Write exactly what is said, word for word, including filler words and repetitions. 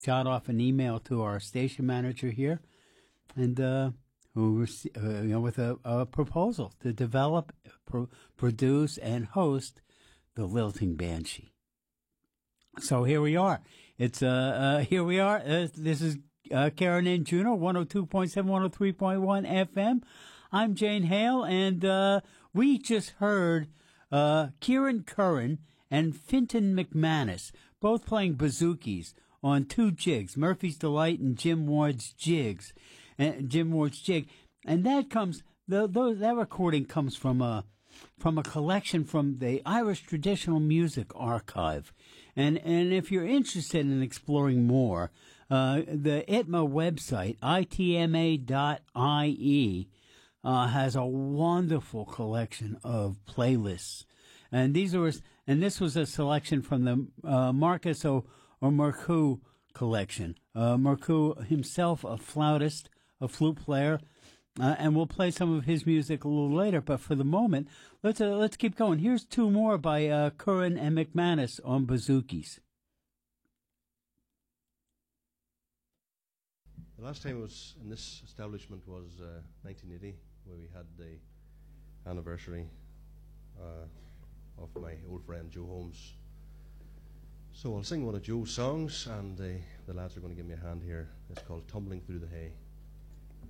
shot off an email to our station manager here, and uh, who was, uh, you know, with a, a proposal to develop, pro- produce, and host the Lilting Banshee. So here we are. It's uh, uh here we are. Uh, this is uh, Karen and Juno, one oh two point seven, one oh three point one F M. I'm Jane Hale, and uh, we just heard uh, Kieran Curran and Finton McManus both playing bouzoukis on two jigs, Murphy's Delight and Jim Ward's jigs, and Jim Ward's jig, and that comes the, those that recording comes from a from a collection from the Irish Traditional Music Archive, and and if you're interested in exploring more, uh, the I T M A website I T M A dot I E uh, has a wonderful collection of playlists, and these are and this was a selection from the uh, Marcus O. or Mercou collection. Uh, Mercou himself, a flautist, a flute player, uh, and we'll play some of his music a little later. But for the moment, let's uh, let's keep going. Here's two more by uh, Curran and McManus on bouzouki's. The last time I was in this establishment was uh, nineteen eighty, where we had the anniversary uh, of my old friend Joe Holmes. So I'll sing one of Joe's songs, and uh, the lads are going to give me a hand here. It's called Tumbling Through the Hay.